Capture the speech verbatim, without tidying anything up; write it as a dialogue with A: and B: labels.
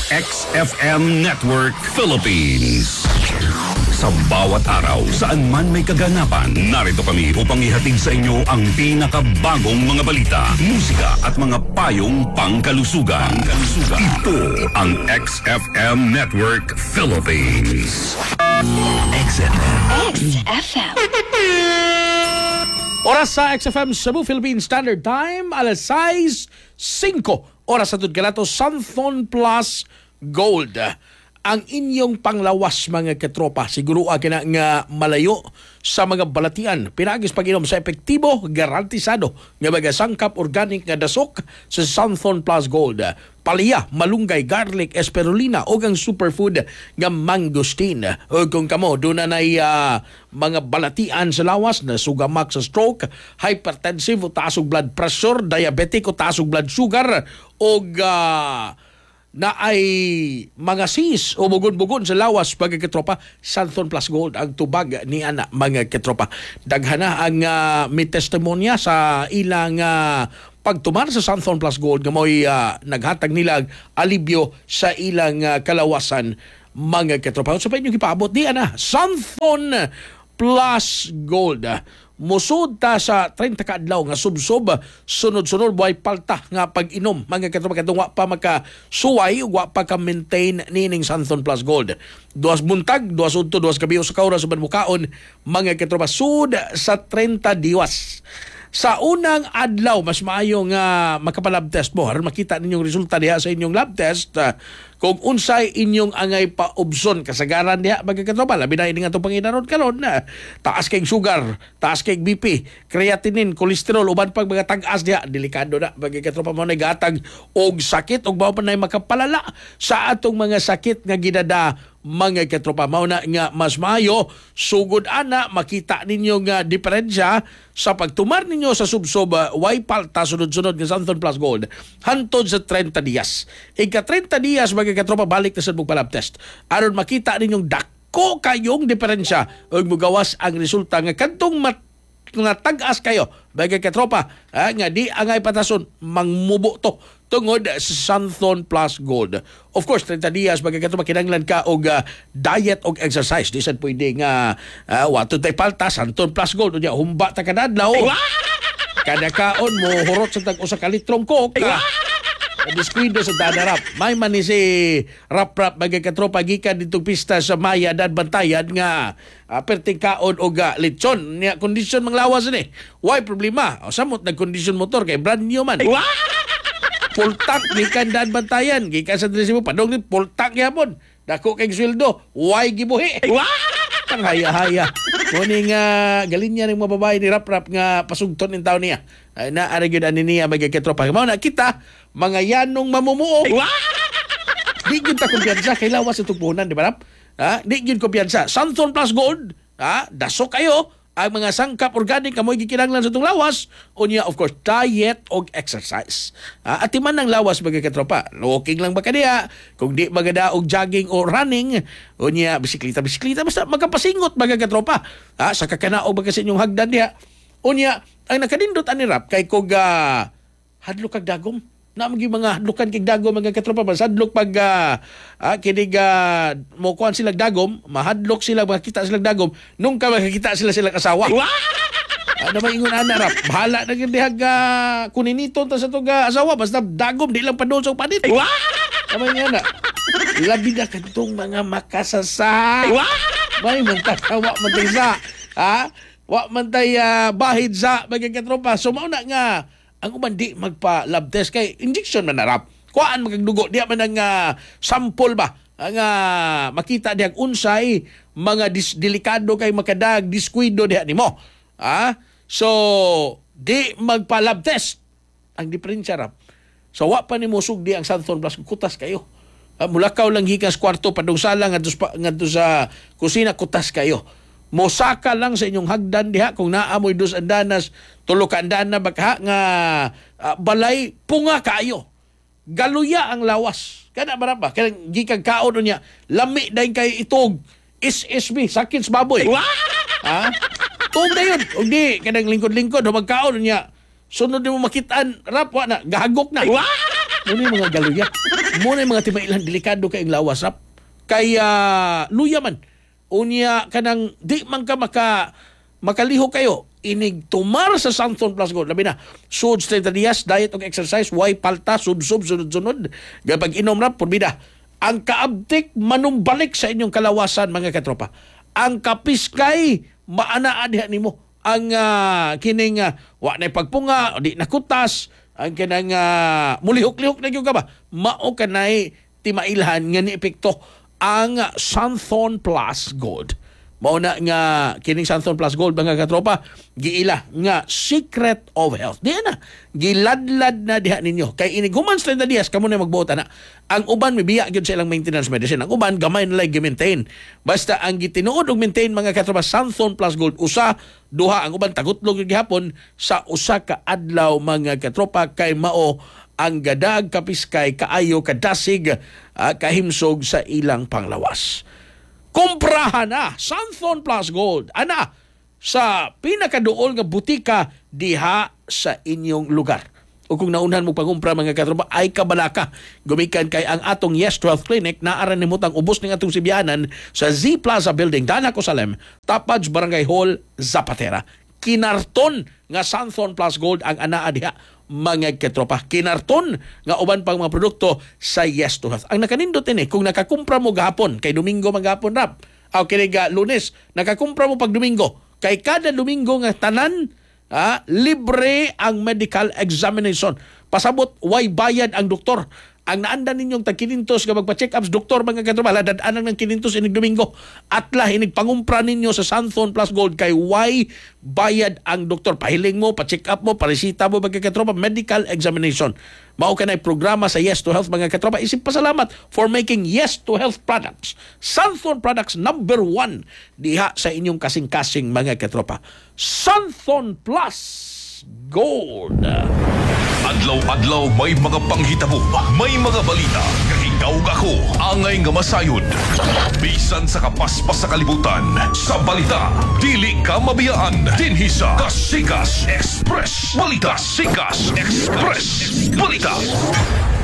A: X F M Network Philippines. Sa bawat araw, saan man may kaganapan, narito kami upang ihatid sa inyo ang pinakabagong mga balita, musika at mga payong pangkalusugan. Pangkalusugan. Ito ang X F M Network Philippines. X F M.
B: X F M.
C: Oras sa X F M Cebu Philippine Standard Time, alas sais singko. Oras sa Tudgalato, Santhon Plus Gold. Ang inyong panglawas mga katropa, siguro kina nga malayo sa mga balatian. Pinagis pag-inom sa epektibo, garantisado nga mga sangkap organic nga dasok sa Santhon Plus Gold. Palya, malunggay, garlic, espirulina o ang superfood nga mangosteen. O kung kamo, doon na uh, mga balatian sa lawas na sugamak sa stroke, hypertensive o taas og blood pressure, diabetic o taas og blood sugar o uh, na ay mga sis o bugon-bugon sa lawas mga katropa, Santhon Plus Gold ang tubag ni ana mga katropa. Daghana ang uh, may testimonya sa ilang uh, pagtumar sa Santhon Plus Gold nga mo'y uh, naghatag nilang alibyo sa ilang uh, kalawasan mga katropa. So pa inyong ipaabot di ana Santhon Plus Gold. Musod ta sa thirty ka adlaw nga subsob sunod-sunod buhay palta nga pag-inom mga katropa kadtong wa pa makasuway wa pa ka maintain nining Santhon Plus Gold. Duas buntag, duas udto, duas kabiyo sa kaura sa banmukaon mga katropa sud sa thirty diwas. Sa unang adlaw, mas maayo nga makapalab test mo aron makita ninyong resulta diha sa inyong lab test uh, kung unsay inyong angay paubson kasagaran diha mga katropa. Labi na ini nga itong panginaron karon na taas kay sugar, taas kay B P, creatinine, cholesterol uban pag mga tag-as diha delikado na mga katropa mo na gatag og sakit og mao pa nay makapalala sa atong mga sakit nga gidada mga katropa. Mao na nga mas maayo sugod ana makita ninyo nga diferensya sa pagtumar ninyo sa subsob uh, way palta sunod-sunod nga Santhon Plus Gold hantod sa thirty dias. Ika thirty dias mga katropa balik na sa palab test aron makita ninyong dako kayong diferensya ug mugawas ang resulta nga kadtong mat nga tag-as kayo mga katropa ha, nga di angay patason mangmubo to tungod sa Santhon Plus Gold. Of course, thirty dias mga katropa kinahanglan ka og uh, diet og exercise. Di sad pwede nga uh, wato tay palta Santhon Plus Gold unya humba ta kada adlaw. Kada kaon mo hurot sa tag usa ka litrong coke. Diskuido sa dadarap. May man ni si rap-rap mga katropa gikan ditong pista sa Maya dan Bantayan nga uh, perting kaon o ga lechon. Niya kondisyon manglawas ni. Why problema? O samot nag-kondisyon motor kay brand new man. Full tank gikan dan Bantayan. Gikan sa Tresibo padong ni full tank yapon. Dako kay sweldo. Why gibuhi? Ang haya-haya. Kuni nga galing niya ng mga babae ni rap-rap nga pasugton ng taon niya. Ay, naari yun ani niya mga katropa. Mao na kita mga yanong mamumuo. Di yun ta kumpiyansa. Kay lawas itong puhunan, di ba rap? Ha? Di yun kumpiyansa. Santhon Plus Gold. Ha? Dasok kayo. Ang mga sangkap organic kamoy gikinanglan sa itong lawas. O niya, of course, diet o exercise. Ha? At iman ng lawas mga katropa. Walking lang ba kaniya? Kung di magada og jogging o running, o niya, bisiklita-bisiklita, basta magkapasingot mga katropa. Ha? Sa kakanaog ba kasi inyong hagdan niya. O niya, ang nakadindot ani rap kay kog uh, hadlok kag dagom. Na mga mga hadlokan kag dagom mga katropa ba hadlok pag uh, uh, kinig uh, mo kuan sila dagom, mahadlok sila makita sila dagom nung ka makita sila sila asawa. Ano ba ingon ana rap? Bahala na gyud dihag uh, kuninito ta sa tuga asawa basta dagom di lang padol sa panit. Tama niya na. Labi na kadtong mga makasasa. May man tatawa man sa ha? Wa man tay uh, bahid sa mga katropa. So mao na nga ang uban di magpa-lab test kay injection man narap. Kuan magdugo di man ang uh, sample ba ang uh, makita diag unsay mga dis- delikado kay makadag diskuido diha nimo. Ah? So di magpa-lab test ang diferensya rap. So wa pa nimo sugdi ang Santhon Plus kutas kayo. Uh, mulakaw lang gikan sa kwarto padung sala ngadto ngadto sa kusina kutas kayo. Mosaka lang sa inyong hagdan diha kung naamoy dos andanas tulo ka andana baka nga uh, balay punga kayo. Galuya ang lawas. Kana ba ba? Kanang gikag kaon niya lami dayon kay itog is is me sakit sa baboy. Ha? Tug dayon. Og di kanang lingkod-lingkod magkaon niya. Sunod mo makitaan rap wa na gahagok na. Muna yung mga galuya. Muna yung mga timailan delikado kayong lawas rap. Kaya luya man. Unya kanang di man ka maka makaliho kayo. Inig tumar sa Santhon Plus Gold. Labi na, sud treinta días, diet o exercise, way palta, sub-sub, sunod-sunod. Kapag inom rap, purbida. Ang kaabtik manumbalik sa inyong kalawasan, mga katropa. Ang kapiskay, maanaan diha nimo. Ang uh, kining, uh, wa na pagpunga, di nakutas, ang kinang uh, mulihok-lihok na yung ka ba? Mao ka na'y timailhan nga ni epekto ang Santhon Plus Gold. Mao na nga kining Santhon Plus Gold mga katropa, giila nga secret of health. Diyan na, giladlad na diha ninyo. Kay inig human sa treinta días, kamo na magbuota na. Ang uban, may biya gyud sa ilang maintenance medicine. Ang uban, gamay na lang gi-maintain. Basta ang gitinuod og maintain mga katropa, Santhon Plus Gold, usa, duha, ang uban, tagutlog yung gihapon sa usa ka adlaw mga katropa, kay mao ang gadag kapiskay, kaayo, kadasig, uh, kahimsog sa ilang panglawas. Komprahan na Santhon Plus Gold ana sa pinakaduol nga butika diha sa inyong lugar. O kung naunahan mo pagumpra mga katropa, ay kabalaka. Gumikan kay ang atong Yes to Health Clinic na aran nimutang ubos ning atong Sibianan sa Z Plaza Building, Dana Cosalem, Tapaj Barangay Hall, Zapatera. Kinarton nga Santhon Plus Gold ang anaa diha mga katropa. Kinarton nga uban pang mga produkto sa Yes to Health. Ang nakanindot ini, kung nakakumpra mo gahapon, kay Domingo maghapon rap, o kay Lunes, nakakumpra mo pag Domingo, kay kada Domingo nga tanan, ah, libre ang medical examination. Pasabot, way bayad ang doktor. Ang naandan ninyong tag-kinintos nga magpa-check-ups, doktor mga katropa, ladad-anang ng kinintos inig Domingo. Atla, inig pangumpra ninyo sa Santhon Plus Gold kay way bayad ang doktor. Pahiling mo, pa-check-up mo, paresita mo mga katropa, medical examination. Mao ka na programa sa Yes to Health mga katropa. Isip pasalamat for making Yes to Health products. Santhon products number one diha sa inyong kasing-kasing mga katropa. Santhon Plus Gold.
B: Adlaw-adlaw may mga panghitabo, may mga balita nga ikaw ako angay nga masayod. Bisan sa kapaspas sa kalibutan, sa balita dili ka mabiyaan. Dinhi sa Kasikas Express Balita. Sikas Express Balita.